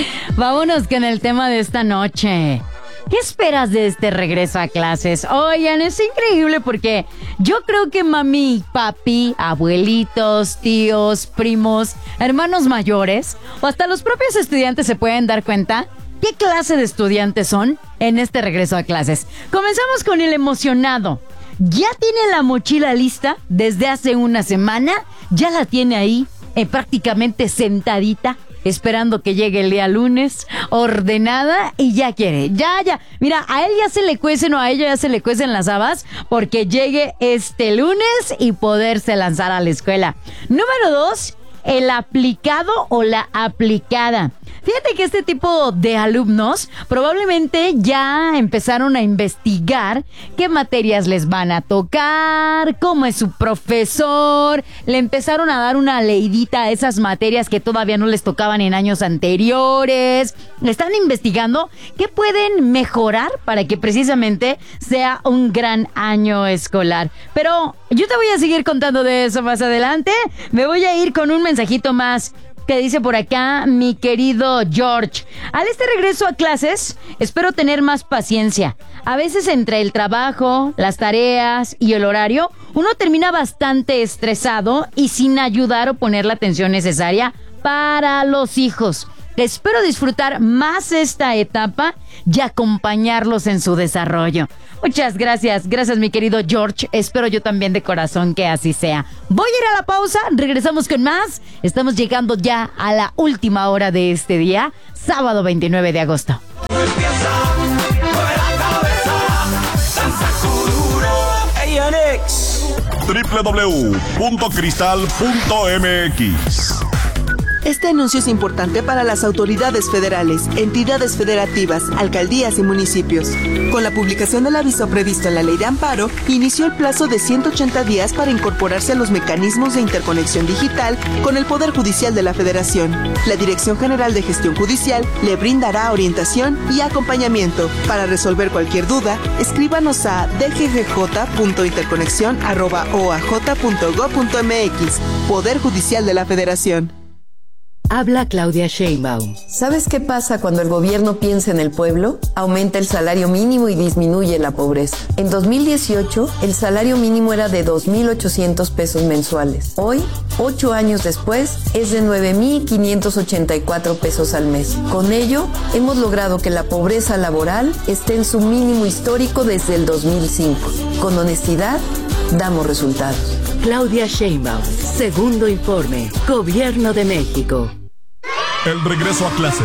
Vámonos con el tema de esta noche. ¿Qué esperas de este regreso a clases? Oigan, es increíble porque yo creo que mami, papi, abuelitos, tíos, primos, hermanos mayores o hasta los propios estudiantes se pueden dar cuenta qué clase de estudiantes son en este regreso a clases. Comenzamos con el emocionado. Ya tiene la mochila lista desde hace una semana, ya la tiene ahí prácticamente sentadita, esperando que llegue el día lunes, ordenada y ya quiere, ya. Mira, a él ya se le cuecen o a ella ya se le cuecen las habas porque llegue este lunes y poderse lanzar a la escuela. Número 2, el aplicado o la aplicada. Fíjate que este tipo de alumnos probablemente ya empezaron a investigar qué materias les van a tocar, cómo es su profesor, le empezaron a dar una leidita a esas materias que todavía no les tocaban en años anteriores. Están investigando qué pueden mejorar para que precisamente sea un gran año escolar. Pero yo te voy a seguir contando de eso más adelante. Me voy a ir con un mensajito más que dice por acá mi querido George. Al este regreso a clases, espero tener más paciencia. A veces entre el trabajo, las tareas y el horario, uno termina bastante estresado y sin ayudar o poner la atención necesaria para los hijos. Espero disfrutar más esta etapa y acompañarlos en su desarrollo. Muchas gracias mi querido George. Espero yo también de corazón que así sea. Voy a ir a la pausa, regresamos con más. Estamos llegando ya a la última hora de este día, sábado 29 de agosto. www.cristal.mx. Este anuncio es importante para las autoridades federales, entidades federativas, alcaldías y municipios. Con la publicación del aviso previsto en la Ley de Amparo, inició el plazo de 180 días para incorporarse a los mecanismos de interconexión digital con el Poder Judicial de la Federación. La Dirección General de Gestión Judicial le brindará orientación y acompañamiento. Para resolver cualquier duda, escríbanos a dggj.interconexion@oaj.gov.mx. Poder Judicial de la Federación. Habla Claudia Sheinbaum. ¿Sabes qué pasa cuando el gobierno piensa en el pueblo? Aumenta el salario mínimo y disminuye la pobreza. En 2018, el salario mínimo era de 2,800 pesos mensuales. Hoy, 8 años después, es de 9,584 pesos al mes. Con ello, hemos logrado que la pobreza laboral esté en su mínimo histórico desde el 2005. Con honestidad, damos resultados. Claudia Sheinbaum. Segundo informe. Gobierno de México. El regreso a clase.